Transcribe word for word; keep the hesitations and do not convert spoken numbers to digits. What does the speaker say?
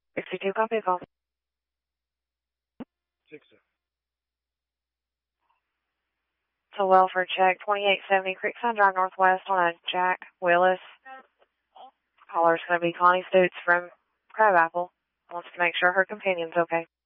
sixty-two, copy, call. Six, sir. So welfare check, twenty-eight seventy Creekside Drive Northwest on a Jack Willis. Caller's going to be Connie Stutes from Crabapple. Wants to make sure her companion's okay.